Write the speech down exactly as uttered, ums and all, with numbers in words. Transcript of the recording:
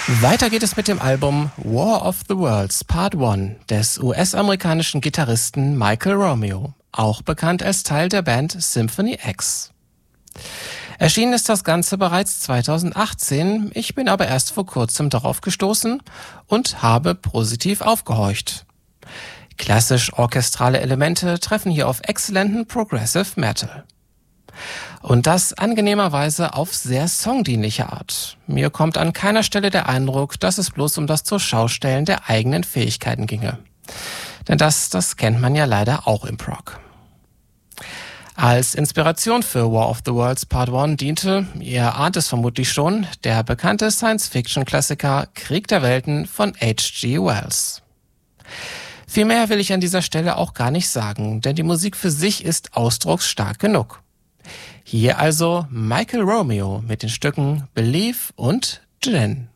Weiter geht es mit dem Album War of the Worlds Part eins des U S-amerikanischen Gitarristen Michael Romeo, auch bekannt als Teil der Band Symphony X. Erschienen ist das Ganze bereits zweitausendachtzehn, ich bin aber erst vor kurzem darauf gestoßen und habe positiv aufgehorcht. Klassisch orchestrale Elemente treffen hier auf exzellenten Progressive Metal. Und das angenehmerweise auf sehr songdienliche Art. Mir kommt an keiner Stelle der Eindruck, dass es bloß um das Zurschaustellen der eigenen Fähigkeiten ginge. Denn das, das kennt man ja leider auch im Prog. Als Inspiration für War of the Worlds Part eins diente, ihr ahnt es vermutlich schon, der bekannte Science-Fiction-Klassiker Krieg der Welten von H G Wells. Viel mehr will ich an dieser Stelle auch gar nicht sagen, denn die Musik für sich ist ausdrucksstark genug. Hier also Michael Romeo mit den Stücken Believe und Djinn.